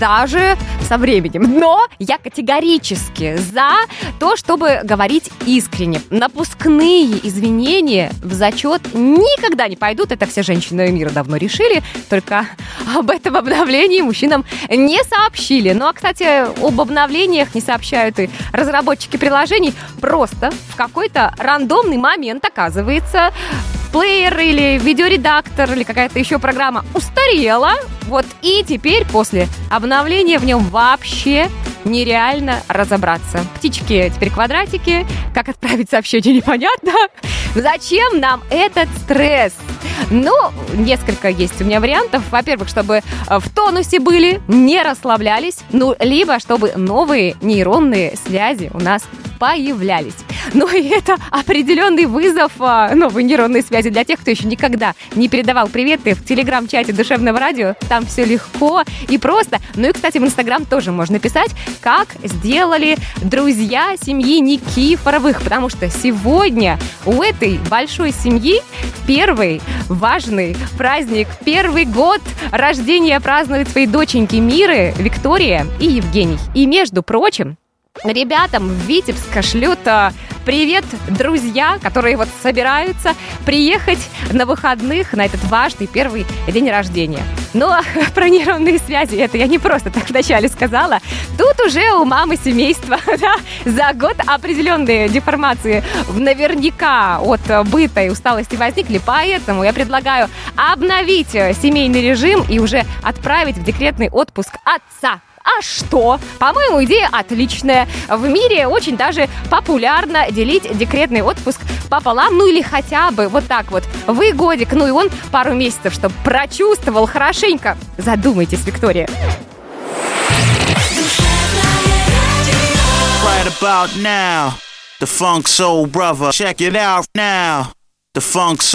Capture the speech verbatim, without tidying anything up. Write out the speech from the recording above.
даже со временем. Но я категорически за то, чтобы говорить искренне. Напускные извинения в зачет никогда не пойдут. Это все женщины мира давно решили. Только об этом обновлении мужчинам не сообщили. Ну, а, кстати, об обновлениях не сообщают и разработчики приложений. Просто в какой-то рандомный момент, оказывается, плеер или видеоредактор или какая-то еще программа устарела. Вот и теперь после обновления в нем вообще нереально разобраться. Птички теперь квадратики. Как отправить сообщение, непонятно. Зачем нам этот стресс? Ну, несколько есть у меня вариантов. Во-первых, чтобы в тонусе были, не расслаблялись. Ну, либо чтобы новые нейронные связи у нас появлялись. Ну и это определенный вызов новой нейронной связи для тех, кто еще никогда не передавал приветы в телеграм-чате Душевного радио. Там все легко и просто. Ну и, кстати, в инстаграм тоже можно писать, как сделали друзья семьи Никифоровых. Потому что сегодня у этой большой семьи первый важный праздник. Первый год рождения празднуют свои доченьки Миры, Виктория и Евгений. И, между прочим, ребятам в Витебск шлют а, привет друзья, которые вот собираются приехать на выходных на этот важный первый день рождения. Но про нейронные связи это я не просто так вначале сказала. Тут уже у мамы семейства да, за год определенные деформации наверняка от быта и усталости возникли. Поэтому я предлагаю обновить семейный режим и уже отправить в декретный отпуск отца. А что? По-моему, идея отличная. В мире очень даже популярно делить декретный отпуск пополам, ну или хотя бы вот так вот. Вы годик, ну и он пару месяцев, чтобы прочувствовал хорошенько. Задумайтесь, Виктория. Right about now, the Funk Soul Brother. Check it out now. The Funk